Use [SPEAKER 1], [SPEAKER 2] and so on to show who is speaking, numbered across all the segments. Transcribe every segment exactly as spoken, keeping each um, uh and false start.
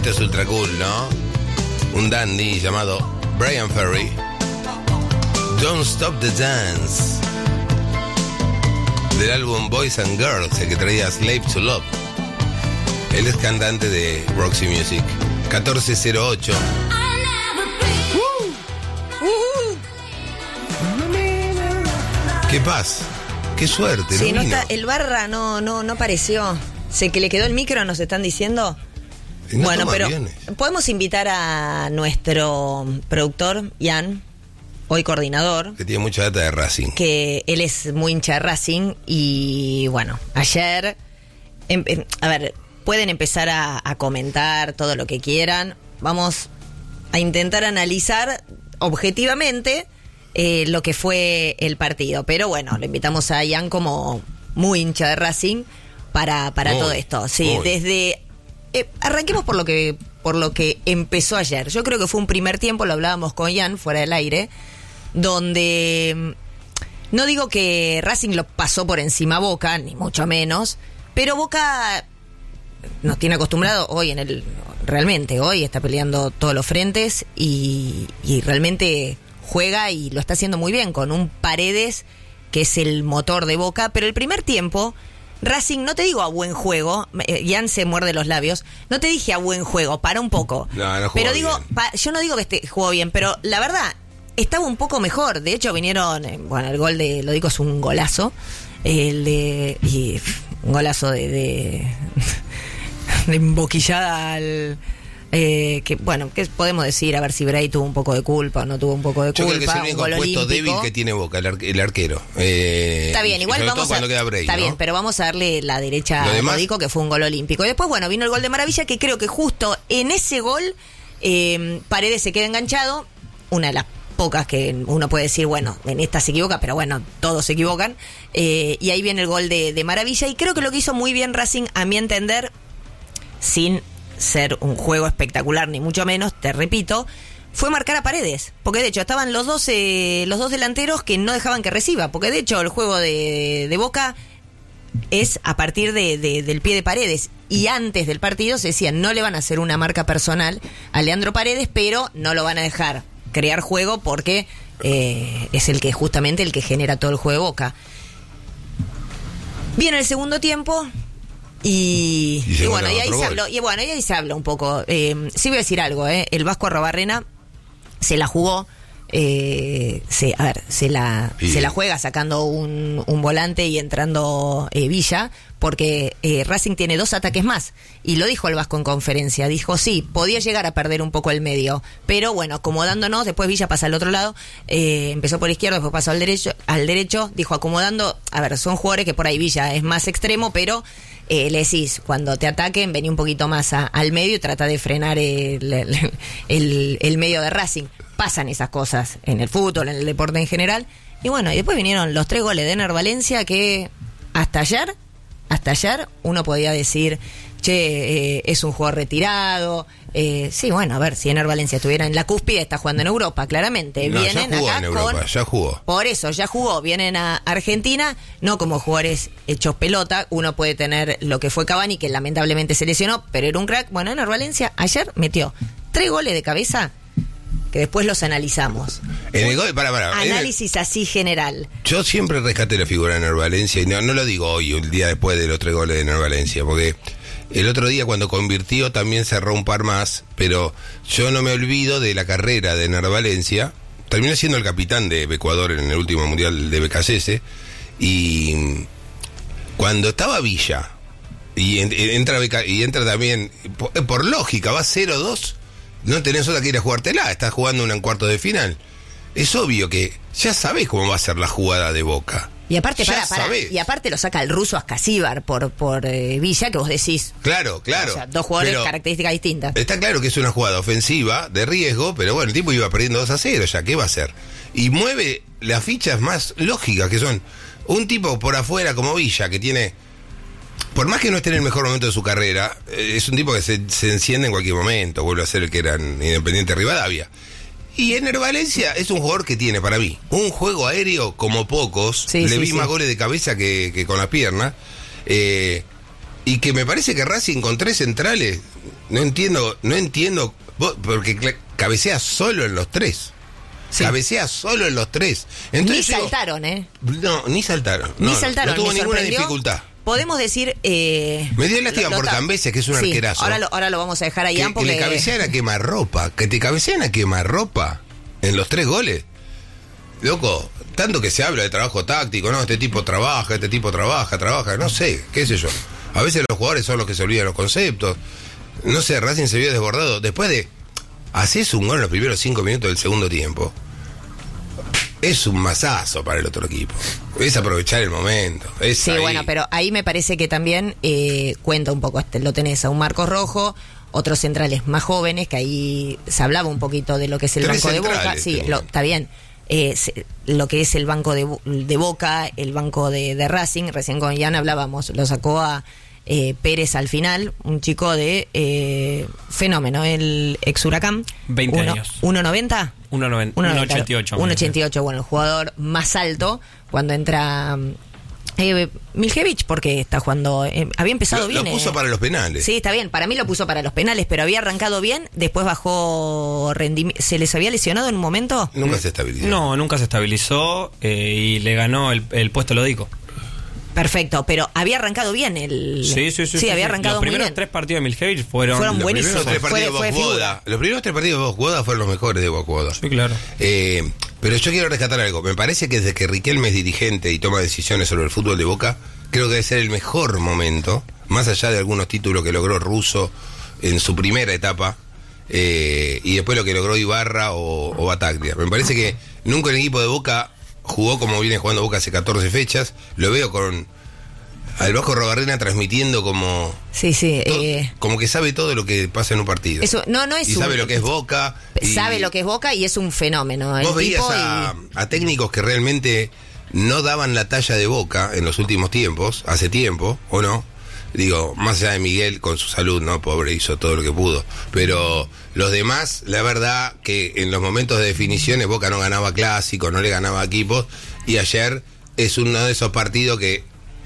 [SPEAKER 1] Esto es ultra cool, ¿no? Un dandy llamado Brian Ferry. Don't Stop the Dance. Del álbum Boys and Girls, el que traía Slave to Love. Él es cantante de Roxy Music. catorce cero ocho. Uh, uh. ¡Qué paz! ¡Qué suerte!
[SPEAKER 2] Sí,
[SPEAKER 1] no
[SPEAKER 2] no
[SPEAKER 1] vino.
[SPEAKER 2] está, el Barra no, no, no apareció. Sé que le quedó el micro, nos están diciendo.
[SPEAKER 1] No
[SPEAKER 2] bueno, pero
[SPEAKER 1] aviones.
[SPEAKER 2] podemos invitar a nuestro productor, Ian, hoy coordinador.
[SPEAKER 1] Que tiene mucha data de Racing.
[SPEAKER 2] Que él es muy hincha de Racing y bueno, ayer, em, em, a ver, pueden empezar a, a comentar todo lo que quieran. Vamos a intentar analizar objetivamente eh, lo que fue el partido. Pero bueno, le invitamos a Ian como muy hincha de Racing para, para
[SPEAKER 1] muy,
[SPEAKER 2] todo esto. Sí,
[SPEAKER 1] muy.
[SPEAKER 2] desde... Eh, arranquemos por lo que por lo que empezó ayer. Yo creo que fue un primer tiempo, lo hablábamos con Ian fuera del aire, donde no digo que Racing lo pasó por encima a Boca, ni mucho menos, pero Boca nos tiene acostumbrado hoy en el realmente hoy está peleando todos los frentes y, y realmente juega y lo está haciendo muy bien con un Paredes que es el motor de Boca, pero el primer tiempo Racing, no te digo a buen juego, Ian se muerde los labios, no te dije a buen juego, para un poco.
[SPEAKER 1] No, no jugó
[SPEAKER 2] pero digo,
[SPEAKER 1] bien.
[SPEAKER 2] Pa, yo no digo que este jugó bien, pero la verdad, estaba un poco mejor. De hecho, vinieron, bueno, el gol de, lo digo, es un golazo. El de, y un golazo de, de, de emboquillada al... Eh, que bueno, ¿qué podemos decir? A ver si Bray tuvo un poco de culpa o no tuvo un poco de
[SPEAKER 1] Yo
[SPEAKER 2] culpa.
[SPEAKER 1] creo que es el único
[SPEAKER 2] un gol
[SPEAKER 1] puesto
[SPEAKER 2] olímpico.
[SPEAKER 1] débil que tiene Boca, el, ar- el arquero. Eh,
[SPEAKER 2] Está bien, igual
[SPEAKER 1] sobre
[SPEAKER 2] vamos
[SPEAKER 1] todo
[SPEAKER 2] a...
[SPEAKER 1] cuando queda Bray,
[SPEAKER 2] está
[SPEAKER 1] ¿no?
[SPEAKER 2] bien, pero vamos a darle la derecha
[SPEAKER 1] Lo
[SPEAKER 2] a
[SPEAKER 1] demás-
[SPEAKER 2] Modico, que fue un gol olímpico. Y después, bueno, vino el gol de Maravilla, que creo que justo en ese gol eh, Paredes se queda enganchado. Una de las pocas que uno puede decir, bueno, en esta se equivoca, pero bueno, todos se equivocan. Eh, y ahí viene el gol de, de Maravilla. Y creo que lo que hizo muy bien Racing, a mi entender, sin ser un juego espectacular, ni mucho menos, te repito, fue marcar a Paredes, porque de hecho estaban los dos eh, los dos delanteros que no dejaban que reciba, porque de hecho el juego de, de Boca es a partir de, de, del pie de Paredes, y antes del partido se decía, no le van a hacer una marca personal a Leandro Paredes, pero no lo van a dejar crear juego porque eh, es el que justamente el que genera todo el juego de Boca. Viene el segundo tiempo. Y,
[SPEAKER 1] Y,
[SPEAKER 2] y bueno, y ahí
[SPEAKER 1] otro
[SPEAKER 2] se
[SPEAKER 1] gol.
[SPEAKER 2] habló, y bueno, y ahí se habla un poco. Eh, sí voy a decir algo, eh. El Vasco Arrobarrena se la jugó, eh, se, a ver, se la,
[SPEAKER 1] Y-
[SPEAKER 2] se la juega sacando un, un volante y entrando eh, Villa, porque eh, Racing tiene dos ataques más. Y lo dijo el Vasco en conferencia, dijo, sí, podía llegar a perder un poco el medio, pero bueno, acomodándonos, después Villa pasa al otro lado, eh, empezó por izquierda, después pasó al derecho, al derecho, dijo acomodando, a ver, son jugadores que por ahí Villa es más extremo, pero eh, le decís, cuando te ataquen, vení un poquito más a, al medio y trata de frenar el, el, el, el medio de Racing. Pasan esas cosas en el fútbol, en el deporte en general. Y bueno, y después vinieron los tres goles de Ener Valencia que hasta ayer, hasta ayer uno podía decir, che, eh, es un jugador retirado. Eh, sí, bueno, a ver, si Ener Valencia estuviera en la cúspide, está jugando en Europa, claramente.
[SPEAKER 1] No,
[SPEAKER 2] Vienen
[SPEAKER 1] ya jugó
[SPEAKER 2] acá
[SPEAKER 1] en Europa,
[SPEAKER 2] con...
[SPEAKER 1] ya jugó.
[SPEAKER 2] Por eso, ya jugó, vienen a Argentina, no como jugadores hechos pelota. Uno puede tener lo que fue Cavani, que lamentablemente se lesionó, pero era un crack. Bueno, Ener Valencia ayer metió tres goles de cabeza, que después los analizamos.
[SPEAKER 1] En el gol, para, para.
[SPEAKER 2] Análisis así general.
[SPEAKER 1] Yo siempre rescaté la figura de Ener Valencia, y no, no lo digo hoy, el día después de los tres goles de Ener Valencia, porque el otro día cuando convirtió también cerró un par más, pero yo no me olvido de la carrera de Ener Valencia. Terminó siendo el capitán de Ecuador en el último mundial de B K S S, y cuando estaba Villa y en- entra Beca- y entra también por, por lógica, va cero dos, no tenés otra que ir a jugártela, estás jugando una en cuartos de final. Es obvio que ya sabés cómo va a ser la jugada de Boca.
[SPEAKER 2] Y aparte,
[SPEAKER 1] Ya
[SPEAKER 2] para, para,
[SPEAKER 1] sabés.
[SPEAKER 2] y aparte lo saca el ruso Ascasíbar por, por eh, Villa, que vos decís.
[SPEAKER 1] Claro, claro.
[SPEAKER 2] O sea, dos jugadores,
[SPEAKER 1] Pero
[SPEAKER 2] características distintas.
[SPEAKER 1] está claro que es una jugada ofensiva, de riesgo, pero bueno, el tipo iba perdiendo dos a cero, ya, ¿qué va a hacer? Y mueve las fichas más lógicas, que son un tipo por afuera como Villa, que tiene, por más que no esté en el mejor momento de su carrera, eh, es un tipo que se, se enciende en cualquier momento, vuelve a ser el que era en Independiente Rivadavia. Y Ener Valencia es un jugador que tiene, para mí, un juego aéreo como pocos.
[SPEAKER 2] Sí,
[SPEAKER 1] Le
[SPEAKER 2] sí,
[SPEAKER 1] vi
[SPEAKER 2] sí.
[SPEAKER 1] más goles de cabeza que, que con las piernas. Eh, y que me parece que Racing con tres centrales no entiendo, no entiendo, vos, porque cabecea solo en los tres. Sí. Cabecea solo en los tres. Entonces,
[SPEAKER 2] ni saltaron, ¿eh?
[SPEAKER 1] No, ni saltaron.
[SPEAKER 2] Ni
[SPEAKER 1] no,
[SPEAKER 2] saltaron.
[SPEAKER 1] No, no tuvo
[SPEAKER 2] me
[SPEAKER 1] ninguna
[SPEAKER 2] sorprendió.
[SPEAKER 1] dificultad.
[SPEAKER 2] Podemos decir... Eh,
[SPEAKER 1] me dio lástima por Cambeses, que es un
[SPEAKER 2] sí,
[SPEAKER 1] arquerazo.
[SPEAKER 2] Ahora lo, ahora lo vamos a dejar ahí.
[SPEAKER 1] Que,
[SPEAKER 2] porque...
[SPEAKER 1] que le cabecean a quemarropa. Que te cabecean a quemarropa en los tres goles. Loco, tanto que se habla de trabajo táctico, ¿no? Este tipo trabaja, este tipo trabaja, trabaja, no sé, qué sé yo. A veces los jugadores son los que se olvidan los conceptos. No sé, Racing se vio desbordado. Después de... Haces un gol en los primeros cinco minutos del segundo tiempo. Es un masazo para el otro equipo. Es aprovechar el momento. Es
[SPEAKER 2] sí,
[SPEAKER 1] ahí.
[SPEAKER 2] Bueno, pero ahí me parece que también eh, cuenta un poco, este, lo tenés a un Marcos Rojo, otros centrales más jóvenes, que ahí se hablaba un poquito de lo que es el
[SPEAKER 1] Tres
[SPEAKER 2] banco de Boca. Sí, lo, está bien. Eh, se, lo que es el banco de, de Boca, el banco de, de Racing, recién con Ian hablábamos, lo sacó a eh, Pérez al final, un chico de eh, fenómeno, el ex Huracán.
[SPEAKER 3] veinte
[SPEAKER 2] uno,
[SPEAKER 3] años.
[SPEAKER 2] uno noventa
[SPEAKER 3] uno ochenta y ocho.
[SPEAKER 2] uno ochenta y ocho, bueno, el jugador más alto cuando entra eh, Miljevic, porque está jugando, eh, había empezado
[SPEAKER 1] lo,
[SPEAKER 2] bien.
[SPEAKER 1] Lo puso
[SPEAKER 2] eh.
[SPEAKER 1] para los penales.
[SPEAKER 2] Sí, está bien, para mí lo puso para los penales, pero había arrancado bien, después bajó rendimiento. ¿Se les había lesionado en un momento?
[SPEAKER 1] Nunca se estabilizó.
[SPEAKER 3] No, nunca se estabilizó eh, y le ganó el, el puesto Lodico.
[SPEAKER 2] Perfecto, pero había arrancado bien el...
[SPEAKER 3] Sí, sí, sí.
[SPEAKER 2] Sí,
[SPEAKER 3] sí
[SPEAKER 2] había
[SPEAKER 3] sí.
[SPEAKER 2] arrancado
[SPEAKER 3] Los
[SPEAKER 2] muy
[SPEAKER 3] primeros
[SPEAKER 2] bien.
[SPEAKER 3] tres partidos de Miljevic fueron...
[SPEAKER 2] Fueron
[SPEAKER 1] Los
[SPEAKER 2] buenísimos.
[SPEAKER 1] primeros tres partidos
[SPEAKER 2] Fue-
[SPEAKER 1] de
[SPEAKER 2] fue
[SPEAKER 1] Boca.
[SPEAKER 2] figura.
[SPEAKER 1] Los primeros tres partidos de Boca fueron los mejores de Boca.
[SPEAKER 3] Sí, claro.
[SPEAKER 1] Eh, pero yo quiero rescatar algo. Me parece que desde que Riquelme es dirigente y toma decisiones sobre el fútbol de Boca, creo que debe ser el mejor momento, más allá de algunos títulos que logró Russo en su primera etapa, eh, y después lo que logró Ibarra o, o Bataglia. Me parece que nunca el equipo de Boca jugó como viene jugando Boca hace catorce fechas. Lo veo con al Vasco Robarrena transmitiendo como...
[SPEAKER 2] Sí, sí.
[SPEAKER 1] todo-
[SPEAKER 2] Eh,
[SPEAKER 1] como que sabe todo lo que pasa en un partido.
[SPEAKER 2] eso, no, no es
[SPEAKER 1] y
[SPEAKER 2] un-
[SPEAKER 1] sabe lo que es Boca. y-
[SPEAKER 2] Sabe lo que es Boca y es un fenómeno. El
[SPEAKER 1] Vos veías
[SPEAKER 2] tipo
[SPEAKER 1] a,
[SPEAKER 2] y-
[SPEAKER 1] a técnicos que realmente no daban la talla de Boca en los últimos tiempos, hace tiempo, ¿o no? Digo, más allá de Miguel con su salud, ¿no? Pobre, hizo todo lo que pudo. Pero los demás, la verdad que en los momentos de definiciones Boca no ganaba clásicos, no le ganaba equipos. Y ayer es uno de esos partidos que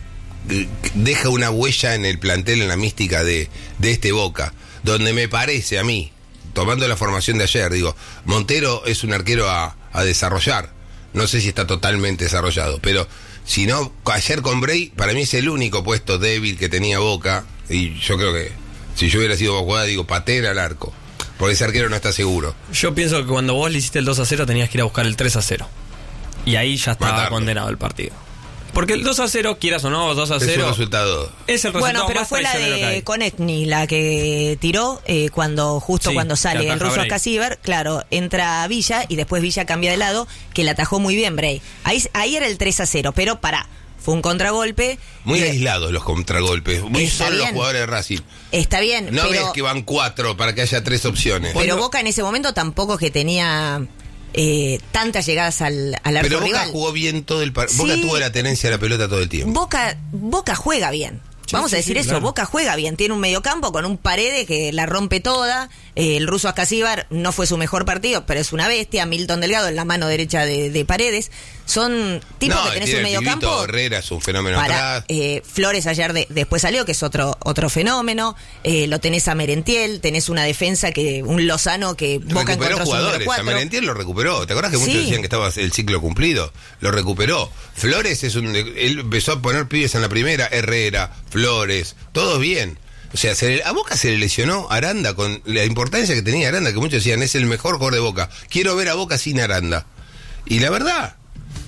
[SPEAKER 1] que deja una huella en el plantel, en la mística de, de este Boca. Donde me parece a mí, tomando la formación de ayer, digo, Montero es un arquero a, a desarrollar. No sé si está totalmente desarrollado, pero si no, ayer con Bray, para mí es el único puesto débil que tenía Boca, y yo creo que si yo hubiera sido Boca, digo, patera al arco, porque ese arquero no está seguro.
[SPEAKER 3] Yo pienso que cuando vos le hiciste el dos a cero tenías que ir a buscar el tres a cero. Y ahí ya estaba
[SPEAKER 1] Matarlo.
[SPEAKER 3] condenado el partido. Porque el dos a cero, quieras o no, dos a
[SPEAKER 1] Es un
[SPEAKER 3] cero
[SPEAKER 1] resultado.
[SPEAKER 3] es el resultado
[SPEAKER 2] Bueno, pero
[SPEAKER 3] más
[SPEAKER 2] fue la
[SPEAKER 3] traicionero que
[SPEAKER 2] de
[SPEAKER 3] hay.
[SPEAKER 2] Conetni la que tiró eh, cuando justo
[SPEAKER 3] Sí,
[SPEAKER 2] cuando
[SPEAKER 3] que
[SPEAKER 2] sale el
[SPEAKER 3] ataja
[SPEAKER 2] ruso
[SPEAKER 3] Bray.
[SPEAKER 2] Ascasíbar, claro, entra Villa y después Villa cambia de lado, que la atajó muy bien Bray. Ahí, ahí era el tres a cero, pero pará, fue un contragolpe.
[SPEAKER 1] Muy
[SPEAKER 2] y-
[SPEAKER 1] aislados los contragolpes, muy
[SPEAKER 2] Está
[SPEAKER 1] solos los
[SPEAKER 2] bien.
[SPEAKER 1] jugadores de Racing.
[SPEAKER 2] Está bien,
[SPEAKER 1] No ves
[SPEAKER 2] pero,
[SPEAKER 1] que van cuatro para que haya tres opciones.
[SPEAKER 2] pero Boca en ese momento tampoco es que tenía eh, tantas llegadas al, al arco
[SPEAKER 1] Pero Boca
[SPEAKER 2] rival.
[SPEAKER 1] jugó bien todo el partido.
[SPEAKER 2] Sí.
[SPEAKER 1] Boca tuvo la tenencia de la pelota todo el tiempo.
[SPEAKER 2] Boca, Boca juega bien.
[SPEAKER 3] Sí,
[SPEAKER 2] Vamos
[SPEAKER 3] sí,
[SPEAKER 2] a decir
[SPEAKER 3] sí,
[SPEAKER 2] eso,
[SPEAKER 3] claro.
[SPEAKER 2] Boca juega bien, tiene un mediocampo con un Paredes que la rompe toda, eh, el ruso Ascasíbar no fue su mejor partido, pero es una bestia, Milton Delgado en la mano derecha de, de Paredes, son tipos
[SPEAKER 1] No,
[SPEAKER 2] que tenés
[SPEAKER 1] tiene
[SPEAKER 2] un
[SPEAKER 1] el Pilito
[SPEAKER 2] mediocampo.
[SPEAKER 1] Herrera es un fenómeno
[SPEAKER 2] Para,
[SPEAKER 1] atrás.
[SPEAKER 2] eh, Flores ayer de- después salió, que es otro otro fenómeno, eh, lo tenés a Merentiel, tenés una defensa que un Lozano que Boca
[SPEAKER 1] Recuperó
[SPEAKER 2] encontró su número
[SPEAKER 1] jugadores, a
[SPEAKER 2] cuatro.
[SPEAKER 1] Merentiel lo recuperó. ¿Te acuerdas que muchos
[SPEAKER 2] Sí.
[SPEAKER 1] decían que estaba el ciclo cumplido? Lo recuperó. Flores es un... Él empezó a poner pibes en la primera, Herrera, Flores, todos bien. O sea, se le- a Boca se le lesionó Aranda con la importancia que tenía Aranda, que muchos decían, es el mejor jugador de Boca. Quiero ver a Boca sin Aranda. Y la verdad,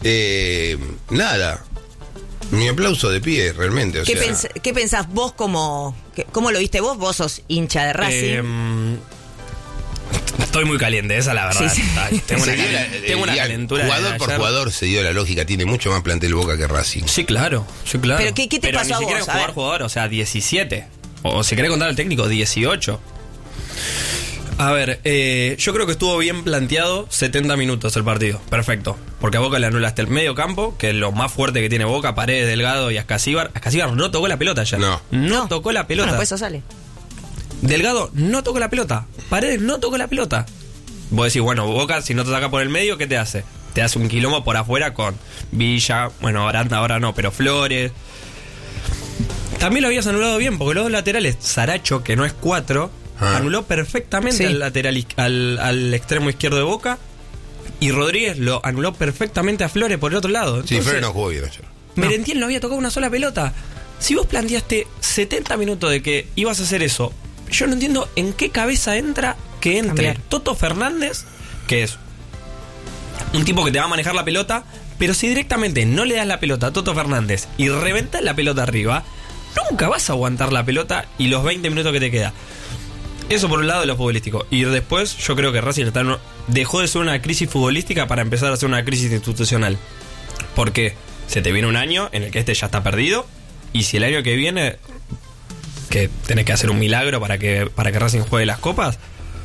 [SPEAKER 1] eh, nada. Mi aplauso de pie, realmente. O
[SPEAKER 2] ¿Qué,
[SPEAKER 1] sea,
[SPEAKER 2] pens- ¿Qué pensás vos como, que- cómo lo viste vos? Vos sos hincha de Racing.
[SPEAKER 3] Eh, estoy muy caliente, esa es la verdad.
[SPEAKER 2] Sí, sí.
[SPEAKER 3] Ay, Tengo una,
[SPEAKER 1] se dio la-
[SPEAKER 3] calen- tengo una
[SPEAKER 1] el-
[SPEAKER 3] calentura. de
[SPEAKER 1] Jugador por
[SPEAKER 3] ayer.
[SPEAKER 1] jugador se dio la lógica, tiene mucho más plantel Boca que Racing.
[SPEAKER 3] Sí, claro, sí, claro.
[SPEAKER 2] Pero ¿qué- qué te
[SPEAKER 3] Pero
[SPEAKER 2] pasó
[SPEAKER 3] ni
[SPEAKER 2] a
[SPEAKER 3] siquiera
[SPEAKER 2] vos?
[SPEAKER 3] en
[SPEAKER 2] A
[SPEAKER 3] jugar
[SPEAKER 2] ver.
[SPEAKER 3] jugador, o sea, diecisiete. O, o si querés contar al técnico, dieciocho. A ver, eh, yo creo que estuvo bien planteado setenta minutos el partido. Perfecto. Porque a Boca le anulaste el medio campo, que es lo más fuerte que tiene Boca, Paredes, Delgado y Ascasíbar. Ascasíbar no tocó la pelota ayer.
[SPEAKER 1] No.
[SPEAKER 3] No, tocó la pelota.
[SPEAKER 2] Bueno, pues eso sale.
[SPEAKER 3] Delgado no tocó la pelota. Paredes no tocó la pelota. Vos decís, bueno, Boca, si no te saca por el medio, ¿qué te hace? Te hace un quilombo por afuera con Villa, bueno, Aranda ahora no, pero Flores. También lo habías anulado bien, porque los dos laterales, Saracho, que no es cuatro,
[SPEAKER 1] Ah.
[SPEAKER 3] Anuló perfectamente
[SPEAKER 2] Sí.
[SPEAKER 3] al lateral, al, al extremo izquierdo de Boca. Y Rodríguez lo anuló perfectamente a Flores por el otro lado.
[SPEAKER 1] Sí,
[SPEAKER 3] Entonces,
[SPEAKER 1] Flores no jugó bien ayer.
[SPEAKER 3] Merentiel no había tocado una sola pelota. Si vos planteaste setenta minutos de que ibas a hacer eso, yo no entiendo en qué cabeza entra que entre
[SPEAKER 2] Cambiar.
[SPEAKER 3] Toto Fernández, que es un tipo que te va a manejar la pelota, pero si directamente no le das la pelota a Toto Fernández y reventas la pelota arriba, nunca vas a aguantar la pelota y los veinte minutos que te queda. Eso por un lado de lo futbolístico. Y después yo creo que Racing está en- dejó de ser una crisis futbolística para empezar a ser una crisis institucional. Porque se te viene un año en el que este ya está perdido. Y si el año que viene, que tenés que hacer un milagro para que, para que Racing juegue las copas,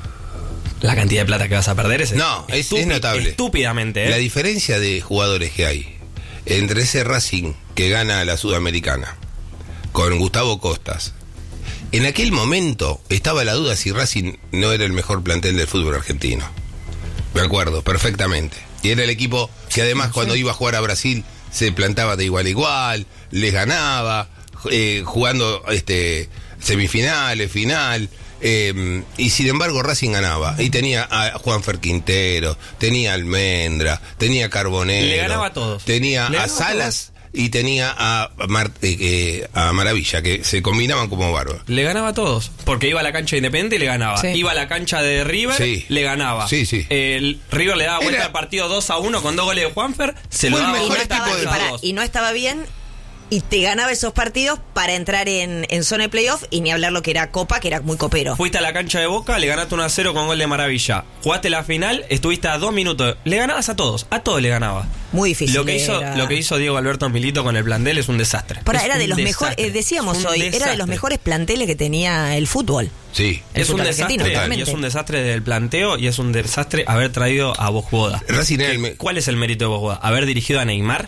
[SPEAKER 3] la cantidad de plata que vas a perder es,
[SPEAKER 1] No, es-
[SPEAKER 3] estúpi-
[SPEAKER 1] es notable.
[SPEAKER 3] Estúpidamente, ¿eh?
[SPEAKER 1] La diferencia de jugadores que hay entre ese Racing que gana la Sudamericana con Gustavo Costas, en aquel momento estaba la duda si Racing no era el mejor plantel del fútbol argentino. Me acuerdo perfectamente. Y era el equipo que además cuando iba a jugar a Brasil se plantaba de igual a igual, les ganaba, eh, jugando este semifinales, final. Eh, y sin embargo Racing ganaba y tenía a Juanfer Quintero, tenía a Almendra, tenía a Carbonero,
[SPEAKER 3] Le ganaba a todos.
[SPEAKER 1] tenía
[SPEAKER 3] Le
[SPEAKER 1] a
[SPEAKER 3] ganaba a
[SPEAKER 1] Salas y tenía a, Mar- eh, eh, a Maravilla, que se combinaban como bárbaros.
[SPEAKER 3] Le ganaba a todos. Porque iba a la cancha de Independiente y le ganaba.
[SPEAKER 2] Sí.
[SPEAKER 3] Iba a la cancha de River,
[SPEAKER 1] Sí.
[SPEAKER 3] le ganaba.
[SPEAKER 1] Sí, sí.
[SPEAKER 3] El River le daba vuelta
[SPEAKER 1] Era-
[SPEAKER 3] al partido dos a uno con dos goles de Juanfer. Se lo
[SPEAKER 1] Fue el
[SPEAKER 3] daba
[SPEAKER 2] Y no,
[SPEAKER 1] mejor
[SPEAKER 3] vuelta
[SPEAKER 1] equipo
[SPEAKER 2] estaba,
[SPEAKER 1] del
[SPEAKER 2] y,
[SPEAKER 3] a
[SPEAKER 2] pará,
[SPEAKER 3] dos.
[SPEAKER 2] y no estaba bien y te ganaba esos partidos para entrar en, en zona de playoff y ni hablar lo que era Copa, que era muy copero.
[SPEAKER 3] Fuiste a la cancha de Boca, le ganaste uno a cero con gol de Maravilla. Jugaste la final, estuviste a dos minutos. Le ganabas a todos, a todos le ganaba.
[SPEAKER 2] Muy difícil.
[SPEAKER 3] Lo que hizo,
[SPEAKER 2] era.
[SPEAKER 3] lo que hizo Diego Alberto Milito con el plantel es un desastre.
[SPEAKER 2] Pará,
[SPEAKER 3] Es
[SPEAKER 2] era de
[SPEAKER 3] un
[SPEAKER 2] los
[SPEAKER 3] desastre.
[SPEAKER 2] mejores, eh, decíamos
[SPEAKER 3] Un
[SPEAKER 2] hoy, era de
[SPEAKER 3] desastre.
[SPEAKER 2] los mejores planteles que tenía el fútbol.
[SPEAKER 1] Sí.
[SPEAKER 2] El
[SPEAKER 3] Es un
[SPEAKER 2] fútbol
[SPEAKER 3] desastre,
[SPEAKER 2] argentino,
[SPEAKER 3] y
[SPEAKER 2] totalmente.
[SPEAKER 3] es un desastre del planteo y es un desastre haber traído a Bosboda.
[SPEAKER 1] Racing era el me-
[SPEAKER 3] ¿Cuál es el mérito de Bosboda? ¿Haber dirigido a Neymar?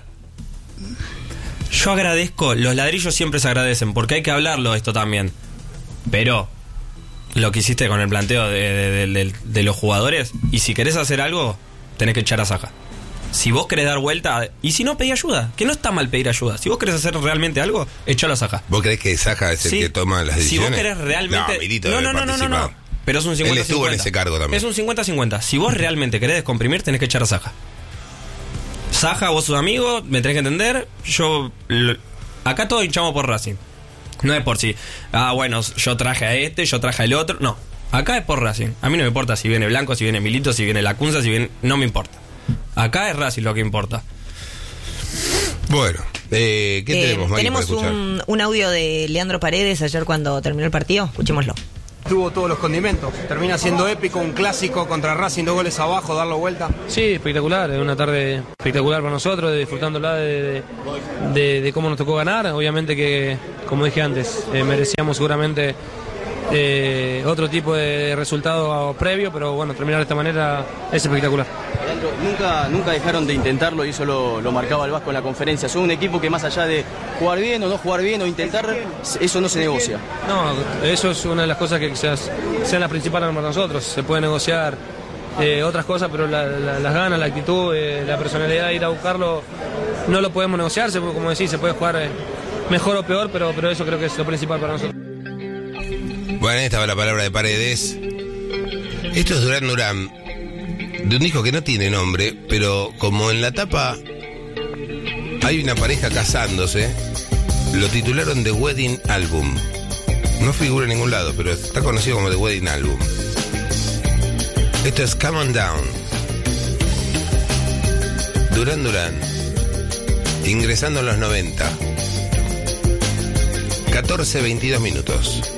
[SPEAKER 3] Yo agradezco, los ladrillos siempre se agradecen, porque hay que hablarlo de esto también. Pero lo que hiciste con el planteo de, de- de- de- de los jugadores, y si querés hacer algo, tenés que echar a Saja. Si vos querés dar vuelta, y si no, pedí ayuda, que no está mal pedir ayuda. Si vos querés hacer realmente algo, echalo a Saja.
[SPEAKER 1] ¿Vos creés que Saja es el
[SPEAKER 3] Sí.
[SPEAKER 1] que toma las
[SPEAKER 3] Si
[SPEAKER 1] decisiones?
[SPEAKER 3] vos querés realmente.
[SPEAKER 1] No, Milito
[SPEAKER 3] no,
[SPEAKER 1] debe
[SPEAKER 3] no, no, no, no, no.
[SPEAKER 1] participar.
[SPEAKER 3] Pero es un cincuenta
[SPEAKER 1] Él estuvo en
[SPEAKER 3] cincuenta.
[SPEAKER 1] ese cargo también.
[SPEAKER 3] Es un cincuenta cincuenta. Si vos realmente querés descomprimir, tenés que echar a Saja. Saja, vos sos amigo, me tenés que entender. Yo. l- Acá todos hinchamos por Racing. No es por si. Ah, bueno, yo traje a este, yo traje al otro. No. Acá es por Racing. A mí no me importa si viene Blanco, si viene Milito, si viene Lacunza, si viene. No me importa. Acá es Racing lo que importa.
[SPEAKER 1] Bueno, eh, ¿qué
[SPEAKER 2] Eh,
[SPEAKER 1] tenemos, Mari,
[SPEAKER 2] tenemos
[SPEAKER 1] para escuchar?
[SPEAKER 2] un, un audio de Leandro Paredes ayer cuando terminó el partido. Escuchémoslo.
[SPEAKER 4] Tuvo todos los condimentos. Termina siendo épico, un clásico contra Racing, dos goles abajo, darlo vuelta.
[SPEAKER 5] Sí, espectacular, es una tarde espectacular para nosotros, de- disfrutándola de, de, de- de cómo nos tocó ganar. Obviamente que, como dije antes, eh, merecíamos seguramente eh, otro tipo de resultado previo, pero bueno, terminar de esta manera es espectacular.
[SPEAKER 6] Leandro, nunca, nunca dejaron de intentarlo y eso lo, lo marcaba el Vasco en la conferencia. Son un equipo que más allá de jugar bien o no jugar bien o intentar, eso no se negocia.
[SPEAKER 5] No, eso es una de las cosas que quizás sean las principales para nosotros. Se puede negociar eh, otras cosas, pero la- la- las ganas, la actitud, eh, la personalidad de ir a buscarlo, no lo podemos negociar. Se puede- como decís, se puede jugar eh, mejor o peor, pero, pero eso creo que es lo principal para nosotros.
[SPEAKER 1] Bueno, ahí estaba la palabra de Paredes. Esto es Durán Durán, de un disco que no tiene nombre, pero como en la tapa hay una pareja casándose, lo titularon The Wedding Album. No figura en ningún lado, pero está conocido como The Wedding Album. Esto es Come On Down. Durán Durán, ingresando en los noventa. catorce veintidós minutos.